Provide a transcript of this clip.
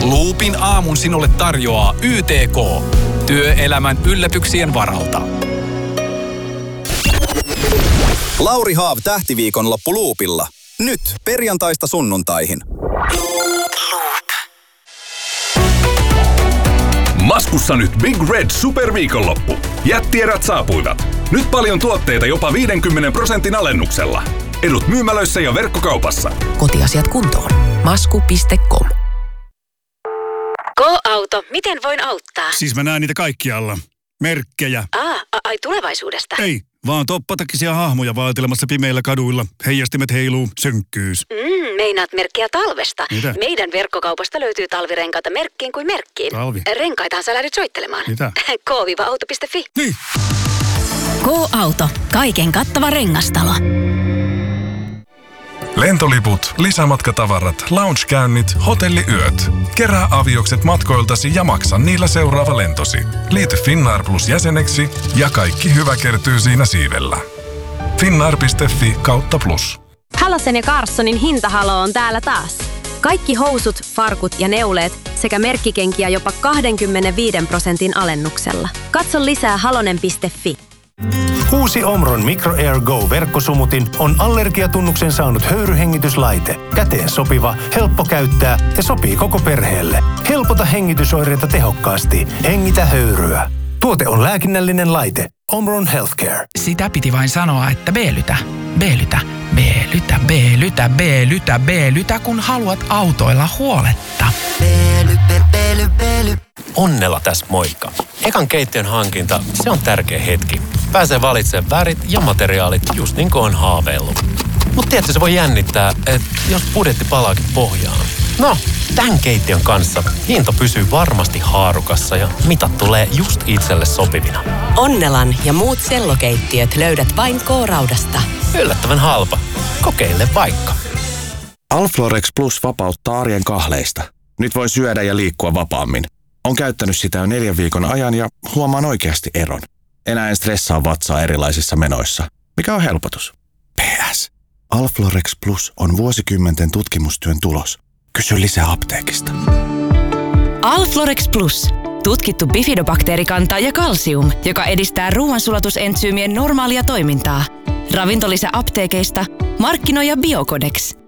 Loopin aamun sinulle tarjoaa YTK. Työelämän yllätyksien varalta. Lauri Haav tähtiviikonloppu Loopilla. Nyt perjantaista sunnuntaihin. Maskussa nyt Big Red Superviikonloppu. Jättierät saapuivat. Nyt paljon tuotteita jopa 50% alennuksella. Edut myymälöissä ja verkkokaupassa. Kotiasiat kuntoon. Masku.com. Go-auto, miten voin auttaa? Siis mä näen niitä kaikkialla. Merkkejä. Ai tulevaisuudesta? Ei, vaan toppatakisia hahmoja vaeltelemassa pimeillä kaduilla. Heijastimet heiluu, sönkkyys. Meinaat merkkiä talvesta. Mitä? Meidän verkkokaupasta löytyy talvirenkaita merkkiin kuin merkkiin. Talvi? Renkaitahan sä lähdet soittelemaan. Mitä? K-auto.fi. Niin. Go-auto, kaiken kattava rengastalo. Lentoliput, lisämatkatavarat, loungekäynnit, hotelliyöt. Kerää aviokset matkoiltasi ja maksa niillä seuraava lentosi. Liity Finnair Plus jäseneksi ja kaikki hyvä kertyy siinä siivellä. Finnair.fi/plus. Halosen ja Carssonin hintahalo on täällä taas. Kaikki housut, farkut ja neuleet sekä merkkikenkiä jopa 25% alennuksella. Katso lisää halonen.fi. Uusi Omron Micro Air Go-verkkosumutin on allergiatunnuksen saanut höyryhengityslaite. Käteen sopiva, helppo käyttää ja sopii koko perheelle. Helpota hengitysoireita tehokkaasti. Hengitä höyryä. Tuote on lääkinnällinen laite. Omron Healthcare. Sitä piti vain sanoa, että B-lytä. B-lytä, B-lytä, B-lytä, B-lytä, B-lytä, kun haluat autoilla huoletta. Onnella tässä moikka. Ekan keittiön hankinta, se on tärkeä hetki. Pääsee valitsemaan värit ja materiaalit just niin kuin on haaveillut. Mut tiedätkö, se voi jännittää, että jos budjetti palaakin pohjaan. No, tämän keittiön kanssa hinta pysyy varmasti haarukassa ja mitat tulee just itselle sopivina. Onnelan ja muut sellokeittiöt löydät vain K-raudasta. Yllättävän halpa. Kokeile vaikka. Alflorex Plus vapauttaa arjen kahleista. Nyt voi syödä ja liikkua vapaammin. On käyttänyt sitä jo 4 viikon ajan ja huomaan oikeasti eron. Enää en stressaa vatsaa erilaisissa menoissa. Mikä on helpotus? PS. Alflorex Plus on vuosikymmenten tutkimustyön tulos. Kysy lisää apteekista. Alflorex Plus. Tutkittu bifidobakteerikanta ja kalsium, joka edistää ruoansulatusentsyymien normaalia toimintaa. Ravintolisä apteekeista. Markkinoija Biocodex.